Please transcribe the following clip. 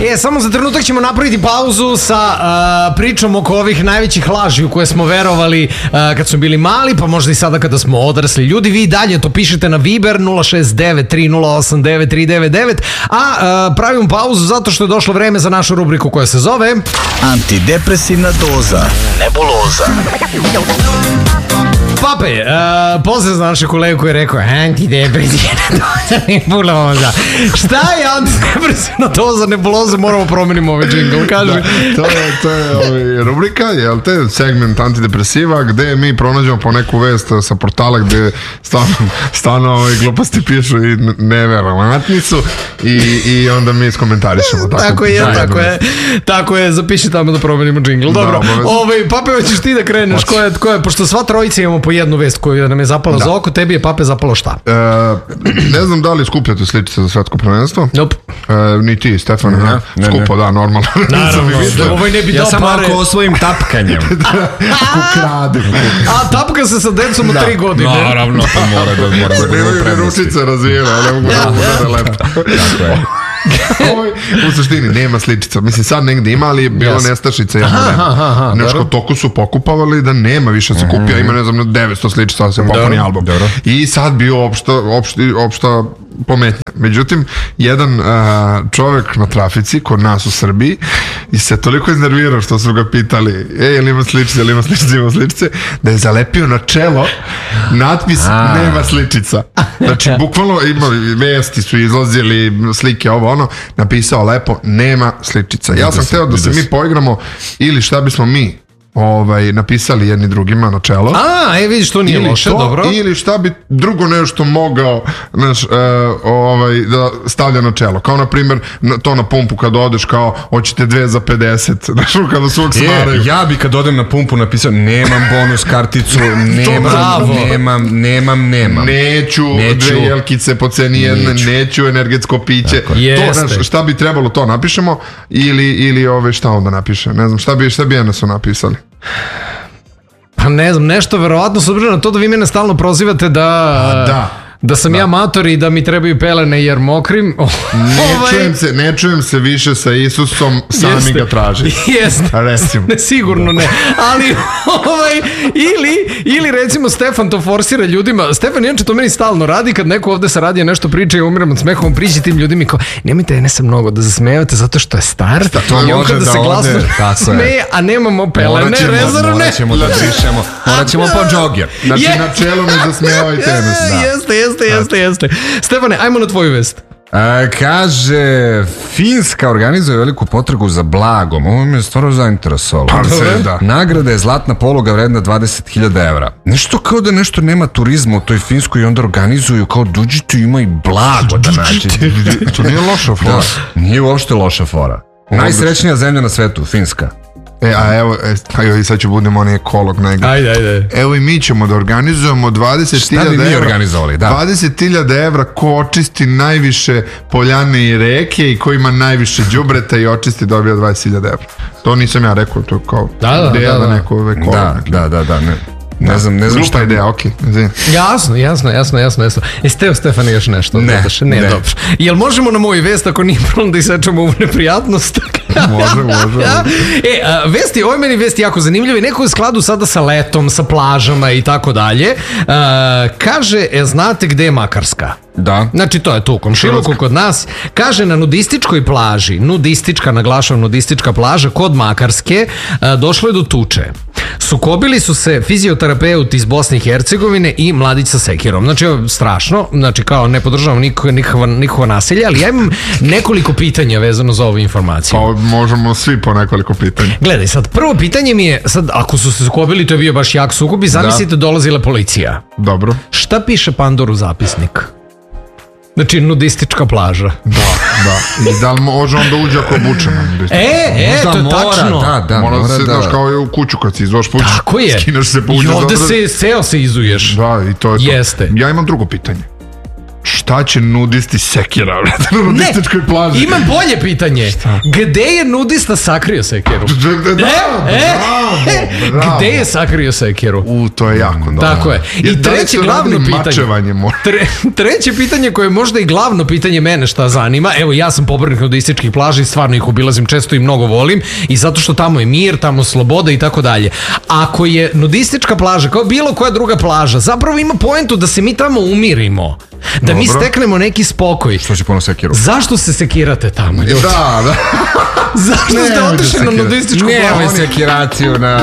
Samo za trenutak ćemo napraviti pauzu sa pričom oko ovih najvećih laži u koje smo verovali kad smo bili mali, pa možda i sada kada smo odrasli ljudi. Vi dalje to pišete na Viber 069-308-9399, a pravimo pauzu zato što je došlo vreme za našu rubriku koja se zove Antidepresivna doza Nebuloza. Pape, pozdrav za naše kolegu koji je rekao antidepresivna doza Nebuloza. Šta je antidepresivna doza Nebuloza? Moramo promenimo ovaj džingl, kaži. To je rubrika, jel te, segment antidepresiva, gde mi pronađemo po neku vest sa portala gde stvarno gluposti pišu i neverovatni su i onda mi iskomentarišemo. Tako je, zapiši tamo da promenimo džingl. Dobro, Pape, hoćeš ti da kreneš? Pošto sva trojica imamo po jednu vest koju nam je zapala za oko, tebi je, Pape, zapalo šta? Ne znam da li skupljate sličice za svetsko prvenstvo. Nope. Ni ti, Stefan. Skupo, da, normalno. Naravno, ovaj ne bi dao pare. Ja sam ako svojim tapkanjem. Kradim. A tapka se sa decom od 3 godine. Naravno, pa mora da nemaju ni ručice razvijene, ali ne mogu da bude lepo. Tako je. U suštini nema sličica. Mislim, sad negde ima, ali je bilo nestašica. Nešto toliko su pokupavali da nema više se kupija. Ima, ne znam, 900 sličica da se popuni album. I sad bio opšta pometnja. Međutim, jedan čovek na trafici kod nas u Srbiji i se toliko iznervirao što su ga pitali jel ima sličice, da je zalepio na čelo natpis nema sličica. Znači, bukvalno vesti su izlazili, slike, ovo, napisao lepo, nema sličica. Ja sam hteo da se mi poigramo ili šta bismo mi napisali jedni drugima na čelo. Vidiš, to nije loše, dobro. Ili šta bi drugo nešto mogao da stavlja na čelo. Kao, na primjer, to na pumpu kad odeš, kao, hoćete 2 za 50. Znaš, kada su uvijek smaraju. Ja bi kad odem na pumpu napisao, nemam bonus karticu, nemam. Neću 2 jelkice po ceni jedne, neću energetsko piće. Šta bi trebalo, to napišemo, ili šta onda napiše. Ne znam, šta bi NSO napisali? Pa ne znam, nešto verovatno s obzirom na to da vi mene stalno prozivate da sam ja mator i da mi trebaju pelene jer mokrim. Ne čujem se više sa Isusom, sami ga traži. Jeste. Ne, sigurno ne. Ali, ili recimo Stefan to forsira ljudima. Stefan, inače to meni stalno radi kad neko ovde sa radija nešto priča i umiram od smeha, on priđe tim ljudima i kao, nemojte Enesa mnogo da zasmevate zato što je star. To može da ode. Smeje, a nemamo pelene, rezervne. Morat ćemo da pišemo. Morat ćemo po džoger. Znači, na čelu ne zasmevajte Enesa. Jeste. Stefane, ajmo na tvoju vest. Kaže, Finska organizuje veliku potragu za blagom. Ovo me je stvarno zainteresovalo. Nagrada je zlatna poluga vredna 20.000 evra. Nešto kao da nešto nema turizma u toj Finskoj i onda organizuju kao dođite, ima i blago da nađete. To nije loša fora. Nije uopšte loša fora. Najsrećnija zemlja na svetu, Finska. Evo, i sad ću budem onaj ekolog najgore. Ajde. Evo i mi ćemo da organizujemo 20.000 evra ko očisti najviše poljane i reke i ko ima najviše đubreta i očisti dobija 20.000 evra. To nisam ja rekao, to je kao ideja da neko ekolog. Da, ne znam šta je ideja, okej. Jasno. Jeste, Stefane, još nešto? Ne. Dobro. Jel možemo na moju vest, ako nije problem da isečemo ovu neprijatnost? Može. Ovo je meni vesti jako zanimljivo i neko je u skladu sada sa letom, sa plažama i tako dalje. Kaže, znate gde je Makarska? Da. Znači, to je tu u komšiluku kod nas. Kaže, na nudističkoj plaži, naglašavam nudistička plaža kod Makarske, došlo je do tuče. Sukobili su se fizioterapeut iz Bosne i Hercegovine i mladić sa sekirom. Znači, strašno. Znači, kao ne podržavam nikovo nasilje, ali ja imam nekoliko pitanja vezano za ovu informaciju. Pa možemo svi po nekoliko pitanja. Gledaj, sad, prvo pitanje mi je, sad, ako su se sukobili, to je bio baš jak sukob i zamislite, dolazila policija. Dobro. Šta piše Pandoru zapisnik? Znači, nudistička plaža. Da. I da li može onda uđe ako obučeno? To je tačno. Mora da se, znaš, kao je u kuću kad si izvoš puću. Tako je. Skineš se puću. I ovde ceo se izuješ. Da, i to je to. Jeste. Ja imam drugo pitanje. šta će nudisti sekira na nudističkoj plaži? Imam bolje pitanje. Gde je nudista sakrio sekiru? Bravo. Gde je sakrio sekiru? To je jako dobro. Tako je. I treće glavno pitanje. Treće pitanje koje je možda i glavno pitanje mene šta zanima. Evo, ja sam pobornik nudističkih plaža i stvarno ih obilazim često i mnogo volim. I zato što tamo je mir, tamo sloboda i tako dalje. Ako je nudistička plaža, kao bilo koja druga plaža, zapravo ima poentu da se mi tamo umirimo. Da mi steknemo neki spokoj. Što će puno sekiru? Zašto se sekirate tamo, ljudi? Da. Zašto ste otišli na nudističku plažu? Nemoj sekiraciju na